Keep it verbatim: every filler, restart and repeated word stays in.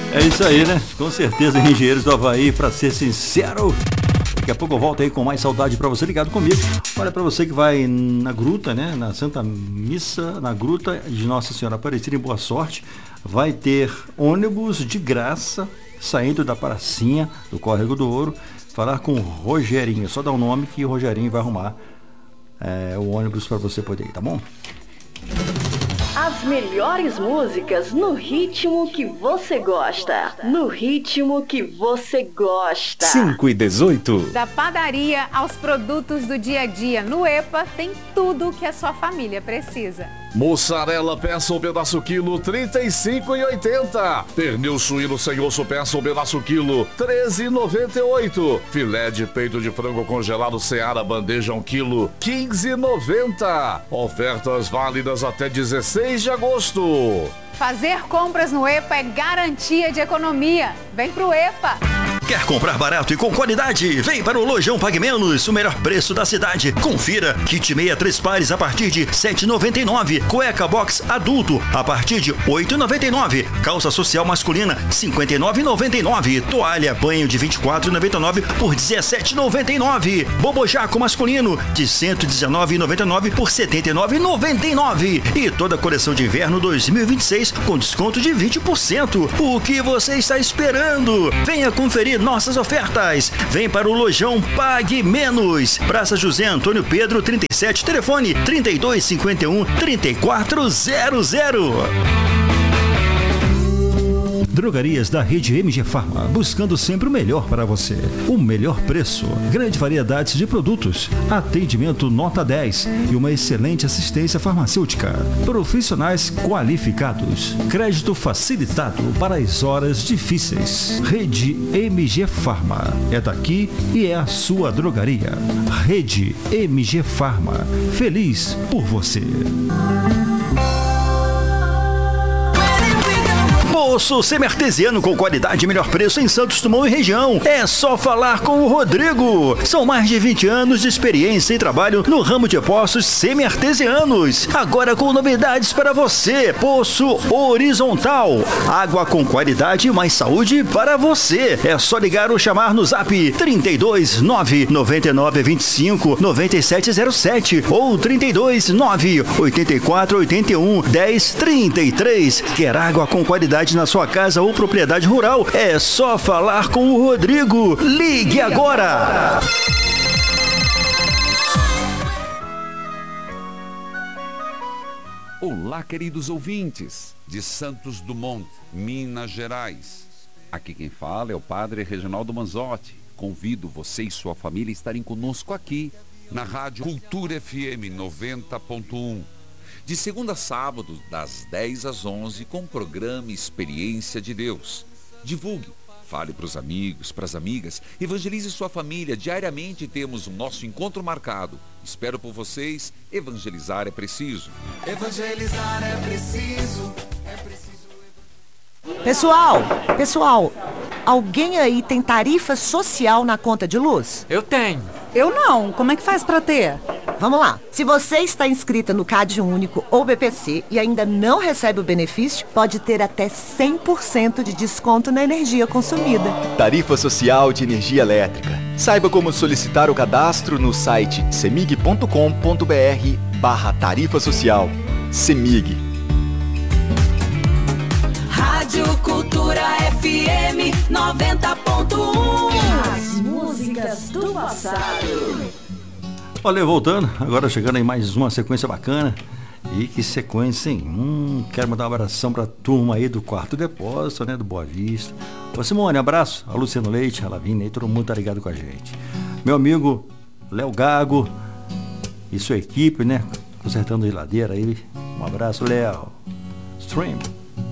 É isso aí, né? Com certeza, Engenheiros do Havaí, pra ser sincero. Daqui a pouco eu volto aí com mais saudade pra você ligado comigo. Olha, pra você que vai na gruta, né? Na Santa Missa, na gruta de Nossa Senhora Aparecida em Boa Sorte, vai ter ônibus de graça saindo da pracinha do Córrego do Ouro. Falar com o Rogerinho, só dá o um nome que o Rogerinho vai arrumar é, o ônibus pra você poder ir, tá bom? As melhores músicas no ritmo que você gosta. No ritmo que você gosta. cinco e dezoito. Da padaria aos produtos do dia a dia, no EPA tem tudo que a sua família precisa. Mussarela peça um pedaço quilo, trinta e cinco reais e oitenta centavos. Pernil suíno sem osso peça um pedaço quilo, treze reais e noventa e oito centavos. Filé de peito de frango congelado Seara bandeja um quilo, quinze reais e noventa centavos. Ofertas válidas até dezesseis de agosto. Fazer compras no EPA é garantia de economia. Vem pro EPA! Quer comprar barato e com qualidade? Vem para o Lojão Pague Menos, o melhor preço da cidade. Confira, kit meia três pares a partir de sete reais e noventa e nove centavos. Cueca box adulto a partir de oito reais e noventa e nove centavos. Calça social masculina cinquenta e nove reais e noventa e nove centavos. Toalha banho de vinte e quatro reais e noventa e nove centavos por dezessete reais e noventa e nove centavos. Bobojaco masculino de cento e dezenove reais e noventa e nove centavos por setenta e nove reais e noventa e nove centavos. E toda a coleção de inverno dois mil e vinte e seis com desconto de vinte por cento. O que você está esperando? Venha conferir nossas ofertas. Vem para o Lojão Pague Menos. Praça José Antônio Pedro trinta e sete, telefone trinta e dois cinquenta e um, trinta e quatro zero zero. Drogarias da rede M G Farma, buscando sempre o melhor para você. O melhor preço, grande variedade de produtos, atendimento nota dez e uma excelente assistência farmacêutica. Profissionais qualificados, crédito facilitado para as horas difíceis. Rede M G Farma, é daqui e é a sua drogaria. Rede M G Farma, feliz por você. Poço semi-artesiano com qualidade e melhor preço em Santos Dumont e região. É só falar com o Rodrigo. São mais de vinte anos de experiência e trabalho no ramo de poços semi-artesianos. Agora com novidades para você. Poço horizontal. Água com qualidade e mais saúde para você. É só ligar ou chamar no zap trinta e dois, nove nove nove, vinte e cinco, nove sete zero sete ou trinta e dois, nove oitenta e quatro, oitenta e um, dez, trinta e três. Quer água com qualidade na sua casa ou propriedade rural? É só falar com o Rodrigo. Ligue agora! Olá, queridos ouvintes de Santos Dumont, Minas Gerais. Aqui quem fala é o Padre Reginaldo Manzotti. Convido você e sua família a estarem conosco aqui na Rádio Cultura F M noventa ponto um. De segunda a sábado, das dez às onze, com o programa Experiência de Deus. Divulgue, fale para os amigos, para as amigas, evangelize sua família. Diariamente temos o nosso encontro marcado. Espero por vocês. Evangelizar é preciso. Evangelizar é preciso. É preciso. Pessoal, pessoal, alguém aí tem tarifa social na conta de luz? Eu tenho. Eu não. Como é que faz para ter? Vamos lá. Se você está inscrita no Cade Único ou B P C e ainda não recebe o benefício, pode ter até cem por cento de desconto na energia consumida. Tarifa Social de Energia Elétrica. Saiba como solicitar o cadastro no site semig ponto com ponto br barra tarifa social. Semig. Rádio Cultura F M noventa ponto um. As músicas do passado. Olha, voltando, agora chegando em mais uma sequência bacana. E que sequência, hein? Hum, quero mandar um abração pra turma aí do Quarto Depósito, né? Do Boa Vista. Ô Simone, abraço. A Luciano Leite, a Lavínia aí, todo mundo tá ligado com a gente. Meu amigo Léo Gago e sua equipe, né? Consertando a geladeira aí. Um abraço, Léo. Stream.